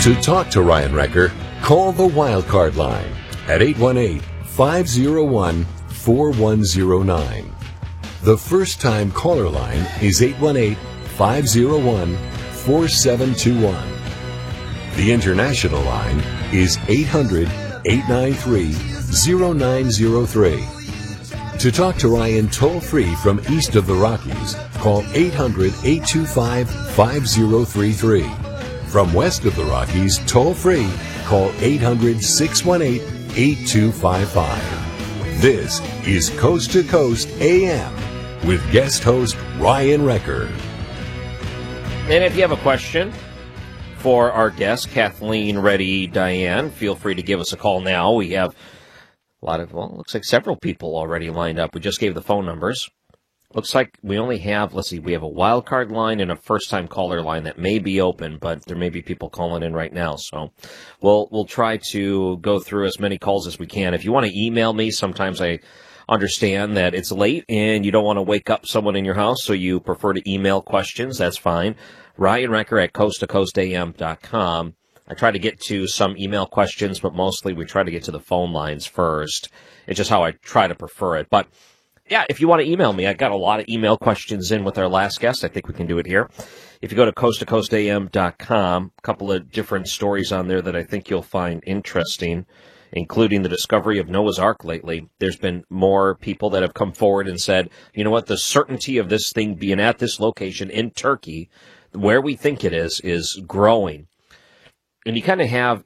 To talk to Ryan Wrecker, call the Wildcard line at 818-501-4109. The first-time caller line is 818-501-4721. The international line is 800-893-0903. To talk to Ryan toll-free from east of the Rockies, call 800-825-5033. From west of the Rockies, toll-free, call 800-618-8255. This is Coast to Coast AM with guest host Ryan Wrecker. And if you have a question for our guest, Kathleen Reddy Diane, feel free to give us a call now. We have a lot of, looks like several people already lined up. We just gave the phone numbers. Looks like we only have, we have a wild card line and a first-time caller line that may be open, but there may be people calling in right now. So we'll try to go through as many calls as we can. If you want to email me, sometimes I understand that it's late and you don't want to wake up someone in your house, so you prefer to email questions. That's fine. Ryan Wrecker at coasttocoastam.com. I try to get to some email questions, but mostly we try to get to the phone lines first. It's just how I try to prefer it. But yeah, if you want to email me, I got a lot of email questions in with our last guest. I think we can do it here. If you go to coasttocoastam.com, a couple of different stories on there that I think you'll find interesting, including the discovery of Noah's Ark lately. There's been more people that have come forward and said, you know what, the certainty of this thing being at this location in Turkey, where we think it is growing. And you kind of have